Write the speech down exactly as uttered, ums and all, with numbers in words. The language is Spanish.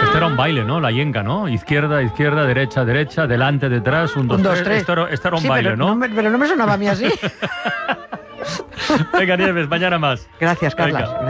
Este era un baile, ¿no? La yenga, ¿no? Izquierda, izquierda, derecha, derecha, delante, detrás, un, dos, Un, dos, tres. tres. Esto era, esto era un Sí, baile, pero ¿no? no me, pero no me sonaba a mí así. Venga, Nieves, mañana más. Gracias, Carlas. Venga.